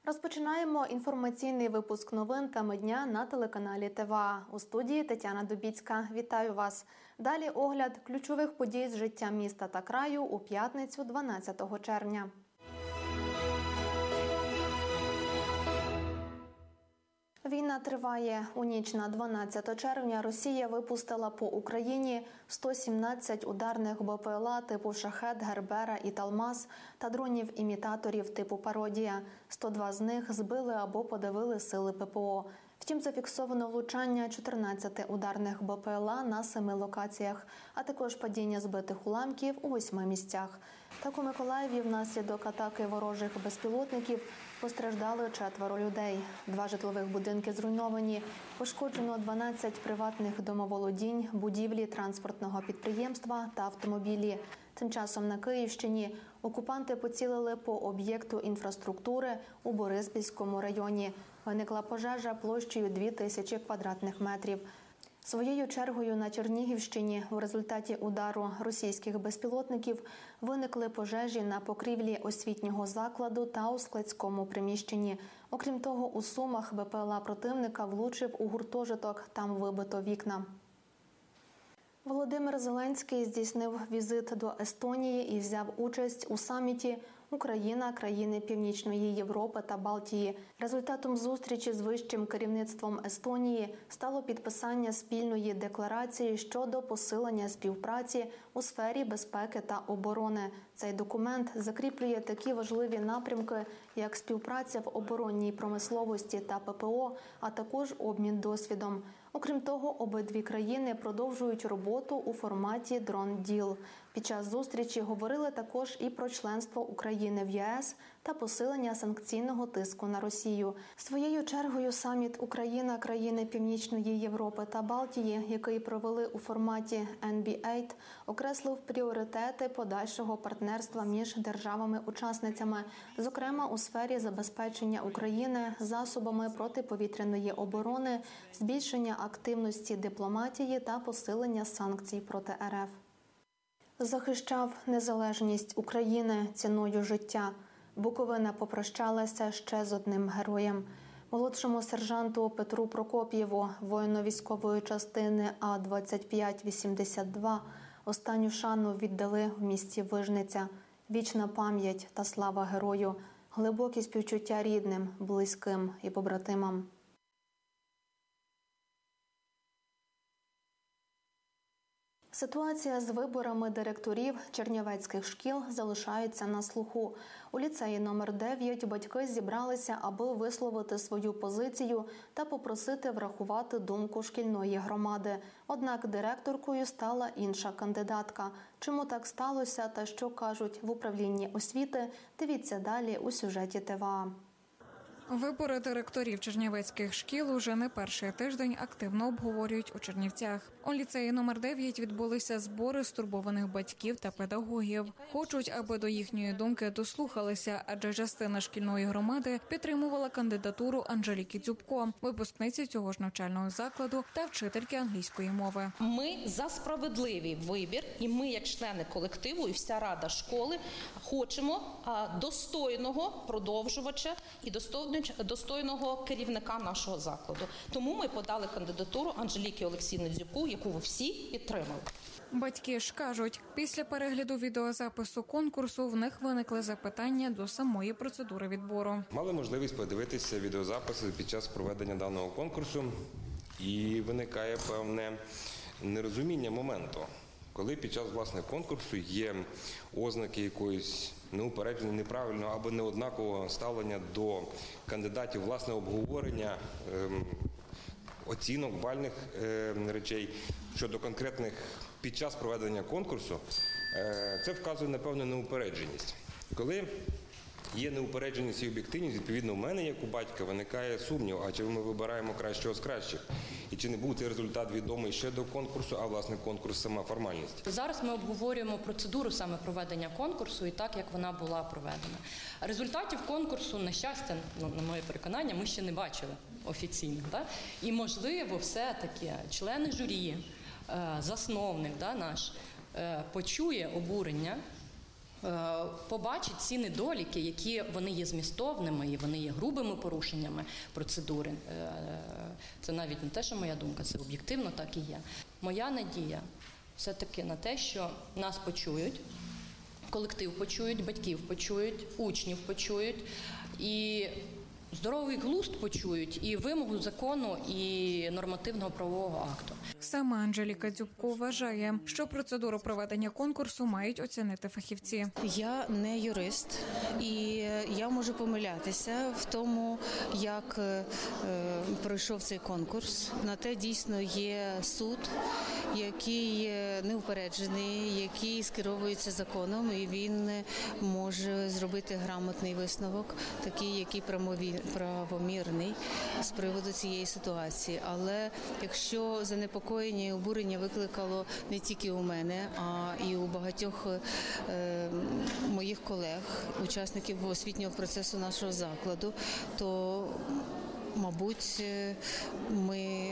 Розпочинаємо інформаційний випуск новин теми дня на телеканалі ТВА. У студії Тетяна Дубіцька. Вітаю вас. Далі огляд ключових подій з життя міста та краю у п'ятницю 12 червня. Війна триває. У ніч на 12 червня Росія випустила по Україні 117 ударних БПЛА типу «Шахед», «Гербера» і «Талмаз» та дронів-імітаторів типу «Пародія». 102 з них збили або подавили сили ППО. Втім, зафіксовано влучання 14 ударних БПЛА на 7 локаціях, а також падіння збитих уламків у 8 місцях. Так у Миколаєві внаслідок атаки ворожих безпілотників постраждали 4 людей. 2 житлових будинки зруйновані, пошкоджено 12 приватних домоволодінь, будівлі транспортного підприємства та автомобілі. Тим часом на Київщині окупанти поцілили по об'єкту інфраструктури у Бориспільському районі. Виникла пожежа площею 2000 квадратних метрів. Своєю чергою на Чернігівщині в результаті удару російських безпілотників виникли пожежі на покрівлі освітнього закладу та у складському приміщенні. Окрім того, у Сумах БПЛА противника влучив у гуртожиток, там вибито вікна. Володимир Зеленський здійснив візит до Естонії і взяв участь у саміті «Україна – країни Північної Європи та Балтії». Результатом зустрічі з вищим керівництвом Естонії стало підписання спільної декларації щодо посилення співпраці у сфері безпеки та оборони. Цей документ закріплює такі важливі напрямки, як співпраця в оборонній промисловості та ППО, а також обмін досвідом. Окрім того, обидві країни продовжують роботу у форматі «Дрон-діл». Під час зустрічі говорили також і про членство України в ЄС та посилення санкційного тиску на Росію. Своєю чергою саміт «Україна – країни Північної Європи та Балтії», який провели у форматі NB8, окреслив пріоритети подальшого партнерства між державами-учасницями, зокрема у сфері забезпечення України засобами протиповітряної оборони, збільшення активності дипломатії та посилення санкцій проти РФ. Захищав незалежність України ціною життя. Буковина попрощалася ще з одним героєм. Молодшому сержанту Петру Прокоп'єву, воїну військової частини А-2582, останню шану віддали в місті Вижниця. Вічна пам'ять та слава герою, глибокі співчуття рідним, близьким і побратимам. Ситуація з виборами директорів чернівецьких шкіл залишається на слуху. У ліцеї номер 9 батьки зібралися, аби висловити свою позицію та попросити врахувати думку шкільної громади. Однак директоркою стала інша кандидатка. Чому так сталося та що кажуть в управлінні освіти, дивіться далі у сюжеті ТВА. Вибори директорів чернівецьких шкіл уже не перший тиждень активно обговорюють у Чернівцях. У ліцеї номер 9 відбулися збори стурбованих батьків та педагогів. Хочуть, аби до їхньої думки дослухалися, адже частина шкільної громади підтримувала кандидатуру Анжеліки Дзюбко, випускниці цього ж навчального закладу та вчительки англійської мови. Ми за справедливий вибір, і ми, як члени колективу, і вся рада школи, хочемо достойного продовжувача і достойного керівника нашого закладу. Тому ми подали кандидатуру Анжеліки Олексіївни Дзюбко, яку ви всі підтримали. Батьки ж кажуть, після перегляду відеозапису конкурсу в них виникли запитання до самої процедури відбору. Мали можливість подивитися відеозаписи під час проведення даного конкурсу, і виникає певне нерозуміння моменту. Коли під час, власне, конкурсу є ознаки якоїсь неупередженого, неправильного або неоднакового ставлення до кандидатів, власне, обговорення оцінок, бальних речей щодо конкретних під час проведення конкурсу, це вказує на певну неупередженість. Коли є неупередженість і об'єктивність, відповідно, в мене, як у батька, виникає сумнів, а чи ми вибираємо кращого з кращих? І чи не був цей результат відомий ще до конкурсу, а, власне, конкурс – сама формальність? Зараз ми обговорюємо процедуру саме проведення конкурсу і так, як вона була проведена. Результатів конкурсу, на щастя, на моє переконання, ми ще не бачили офіційно. Так? І, можливо, все-таки члени журі, засновник наш, почує обурення побачить ці недоліки, які вони є змістовними і вони є грубими порушеннями процедури. Це навіть не те, що моя думка, це об'єктивно так і є. Моя надія все-таки на те, що нас почують, колектив почують, батьків почують, учнів почують і здоровий глузд почують, і вимогу закону, і нормативного правового акту. Сама Анжеліка Дзюбко вважає, що процедуру проведення конкурсу мають оцінити фахівці. Я не юрист, і я можу помилятися в тому, як пройшов цей конкурс. На те дійсно є суд, який неупереджений, який скеровується законом, і він може зробити грамотний висновок, такий, який правомірний з приводу цієї ситуації. Але якщо занепокоєння і обурення викликало не тільки у мене, а і у багатьох моїх колег, учасників освітнього процесу нашого закладу, то, мабуть, ми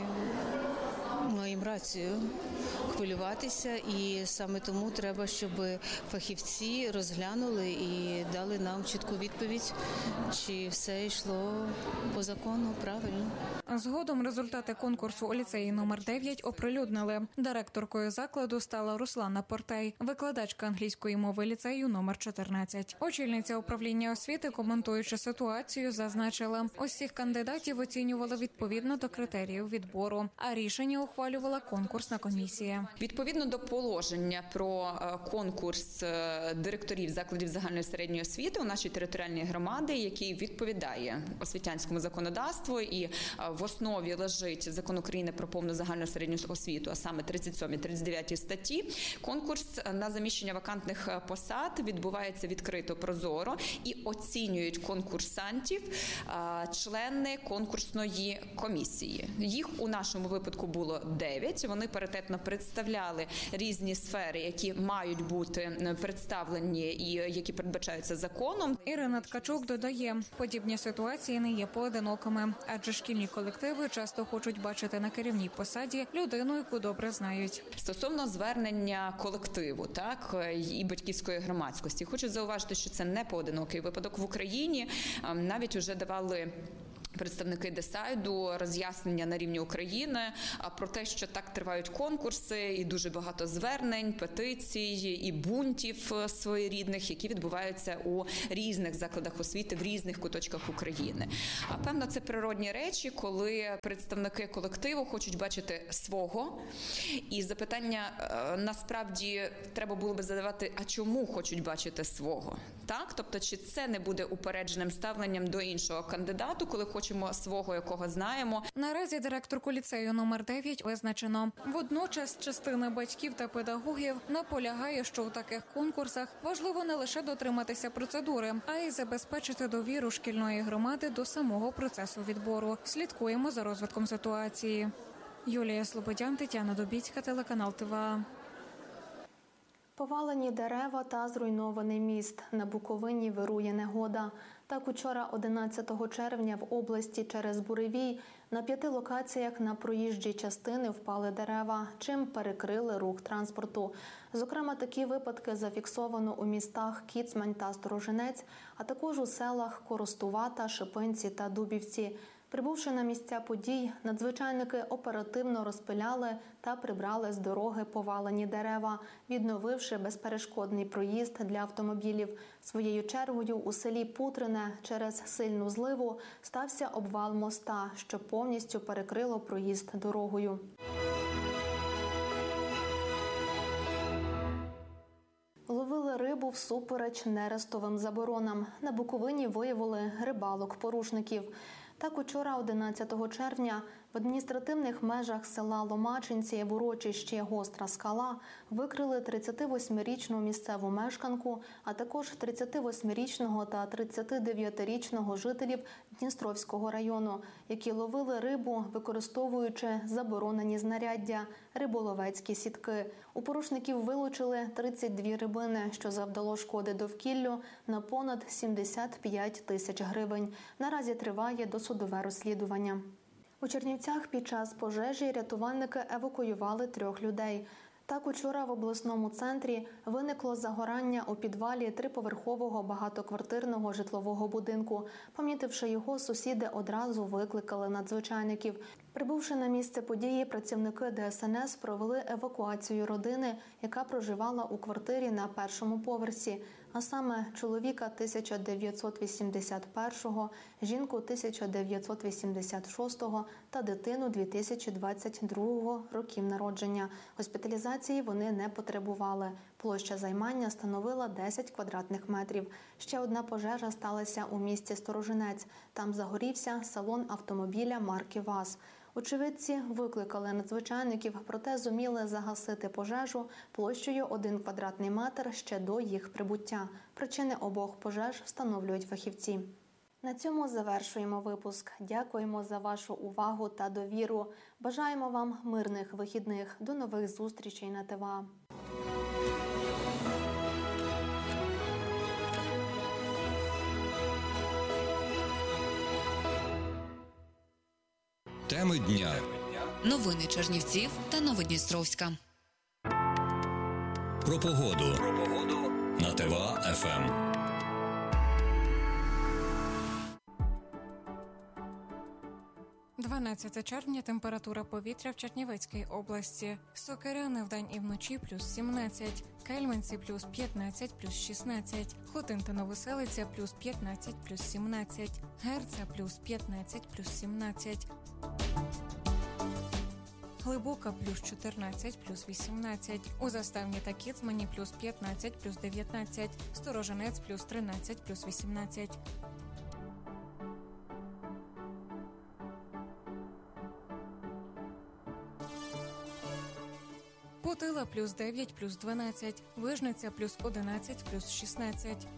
маємо рацію хвилюватися, і саме тому треба, щоб фахівці розглянули і дали нам чітку відповідь, чи все йшло по закону правильно. Згодом результати конкурсу у ліцеї номер 9 оприлюднили. Директоркою закладу стала Руслана Портей, викладачка англійської мови ліцею номер 14. Очільниця управління освіти, коментуючи ситуацію, зазначила, усіх кандидатів оцінювали відповідно до критеріїв відбору, а рішення ухвалювала конкурсна комісія. Відповідно до положення про конкурс директорів закладів загальної середньої освіти у нашій територіальній громаді, який відповідає освітянському законодавству, і в основі лежить Закон України про повну загальну середню освіту, а саме 37-39 статті, конкурс на заміщення вакантних посад відбувається відкрито, прозоро, і оцінюють конкурсантів члени конкурсної комісії. Їх у нашому випадку було 9. Вони паритетно представляли різні сфери, які мають бути представлені і які передбачаються законом. Ірина Ткачук додає, подібні ситуації не є поодинокими, адже шкільні колективи часто хочуть бачити на керівній посаді людину, яку добре знають. Стосовно звернення колективу, так, і батьківської громадськості, хочу зауважити, що це не поодинокий випадок в Україні. Навіть уже давали представники Десайду роз'яснення на рівні України про те, що так тривають конкурси, і дуже багато звернень, петицій і бунтів своєрідних, які відбуваються у різних закладах освіти в різних куточках України. А певно, це природні речі, коли представники колективу хочуть бачити свого, і запитання насправді треба було би задавати, а чому хочуть бачити свого? Так? Тобто, чи це не буде упередженим ставленням до іншого кандидату, коли хочемо свого, якого знаємо. Наразі директорку ліцею номер 9 визначено. Водночас частина батьків та педагогів наполягає, що у таких конкурсах важливо не лише дотриматися процедури, а й забезпечити довіру шкільної громади до самого процесу відбору. Слідкуємо за розвитком ситуації. Юлія Слободян, Тетяна Добіцька, телеканал ТВА. Повалені дерева та зруйнований міст. На Буковині вирує негода. Так, учора, 11 червня, в області через буревій на 5 локаціях на проїжджій частини впали дерева, чим перекрили рух транспорту. Зокрема, такі випадки зафіксовано у містах Кіцмань та Сторожинець, а також у селах Коростувата, Шипинці та Дубівці. Прибувши на місця подій, надзвичайники оперативно розпиляли та прибрали з дороги повалені дерева, відновивши безперешкодний проїзд для автомобілів. Своєю чергою у селі Путрине через сильну зливу стався обвал моста, що повністю перекрило проїзд дорогою. Ловили рибу всупереч нерестовим заборонам. На Буковині виявили рибалок-порушників. Так, учора, 11 червня, в адміністративних межах села Ломачинці в урочищі Гостра Скала викрили 38-річну місцеву мешканку, а також 38-річного та 39-річного жителів Дністровського району, які ловили рибу, використовуючи заборонені знаряддя – риболовецькі сітки. У порушників вилучили 32 рибини, що завдало шкоди довкіллю на понад 75 тисяч гривень. Наразі триває досудове розслідування. У Чернівцях під час пожежі рятувальники евакуювали 3 людей. Так, учора в обласному центрі виникло загорання у підвалі триповерхового багатоквартирного житлового будинку. Помітивши його, сусіди одразу викликали надзвичайників. Прибувши на місце події, працівники ДСНС провели евакуацію родини, яка проживала у квартирі на першому поверсі, а саме чоловіка 1981-го, жінку 1986-го та дитину 2022 років народження. Госпіталізації вони не потребували. Площа займання становила 10 квадратних метрів. Ще одна пожежа сталася у місті Сторожинець. Там загорівся салон автомобіля марки ВАЗ. Очевидці викликали надзвичайників, проте зуміли загасити пожежу площею 1 квадратний метр ще до їх прибуття. Причини обох пожеж встановлюють фахівці. На цьому завершуємо випуск. Дякуємо за вашу увагу та довіру. Бажаємо вам мирних вихідних. До нових зустрічей на ТВА. Теми дня. Новини Чернівців та Новодністровська. Про погоду. На ТВА-ФМ. 12 червня, температура повітря в Чернівецькій області. Сокиряни вдень і вночі плюс 17, Кельменці плюс 15, плюс 16, Хотин та Новоселиця плюс 15, плюс 17, Герця плюс 15, плюс 17, Глибока плюс 14, плюс 18, у Заставні та Кіцмані плюс 15, плюс 19, Сторожинець плюс 13, плюс 18. Путила плюс 9, плюс 12, Вижниця плюс 11, плюс 16.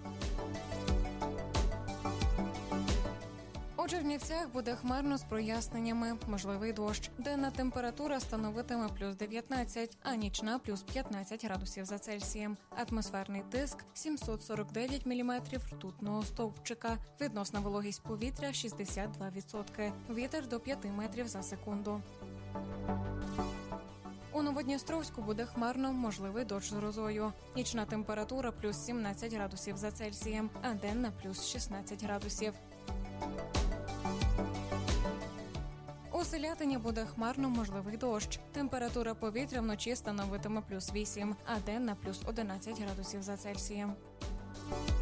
У Чернівцях буде хмарно з проясненнями, можливий дощ. Денна температура становитиме плюс 19, а нічна плюс 15 градусів за Цельсієм. Атмосферний тиск 749 міліметрів ртутного стовпчика. Відносна вологість повітря 62%. Вітер до 5 метрів за секунду. У Новодністровську буде хмарно, можливий дощ з грозою. Нічна температура плюс 17 градусів за Цельсієм, а денна плюс 16 градусів. У Селятині буде хмарно, можливий дощ. Температура повітря вночі становитиме плюс 8, а денна плюс 11 градусів за Цельсієм.